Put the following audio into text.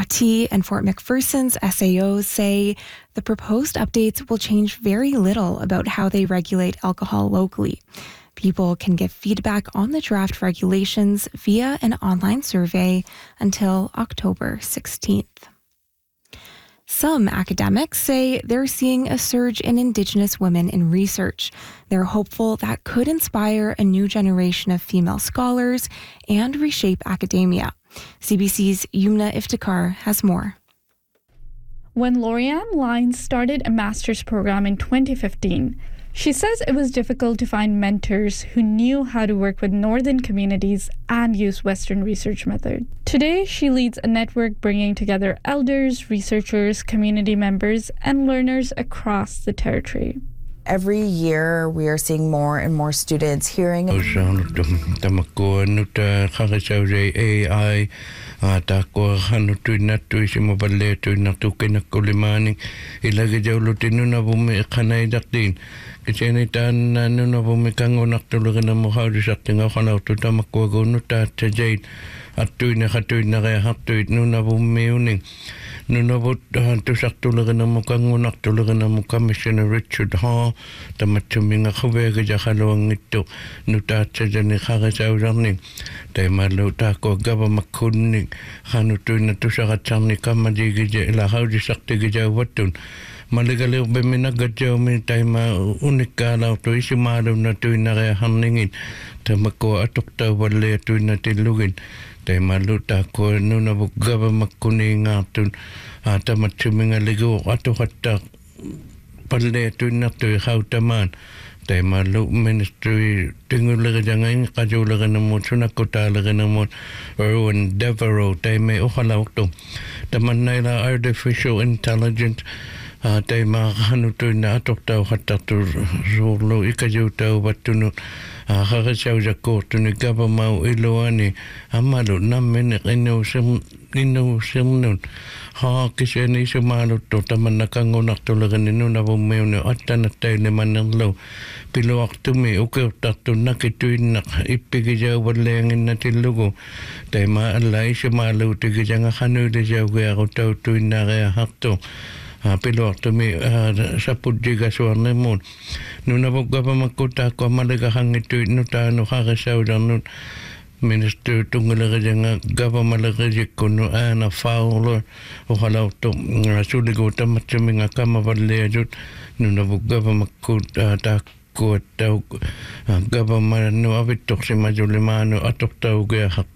Manatee and Fort McPherson's SAOs say the proposed updates will change very little about how they regulate alcohol locally. People can give feedback on the draft regulations via an online survey until October 16th. Some academics say they're seeing a surge in Indigenous women in research. They're hopeful that could inspire a new generation of female scholars and reshape academia. CBC's Yumna Iftikhar has more. When Lorianne Lyons started a master's program in 2015, she says it was difficult to find mentors who knew how to work with northern communities and use Western research methods. Today, she leads a network bringing together elders, researchers, community members, and learners across the territory. Every year, we are seeing more and more students hearing. Nunavut tusaktuлагana mukangunaktuлагana Commissioner Richard Hall tamachuminga khawega jahalawangitto nutatjani khagasawrani taimaluta ko gabamakunni khanutuina tusakatsanni kamadigi la hawdi saktigi jawatun Maligalir beminagadjaw mi taima unikala to isimalu na tuina hanningin tamako atukta wale tuina tilugin Taimaluta ko Nunavut gabamakunni ngatun Tamachuminga ligo atuhatta palle tuina tu hautaman Taimalu ministry tingulaga jangan kajulaga namo sunakotalaga namo Erwin Devereaux taime ohalawto Tamanayla artificial intelligence Taima hanutuina atokta hatatu rolo ikajuta watunu Hagasaw jako tuni gabamau iloani amalu namin inusim nun kiseni sumalu to taman nakangunak tulagan Nunavut meuni atanatay ni mananglaw piluak tumi ukaw tatu nakituin nak ipigijaw walengin na tilugo taima alay sumalu tigijang hanuda jaw gaya ko tau tuin na kaya hakto Piluak tumi sapudjiga suarne mun Nunavut gabamakuta ko malaga hangitu nutano hagasawdan Minister tungalaga janga gabamalaga jikono ana faulo ohalau to suligo tamatsuminga kamavalle Nunavut gabamakuta ta ko tau gabamano avitok si majulimano atok tau gaya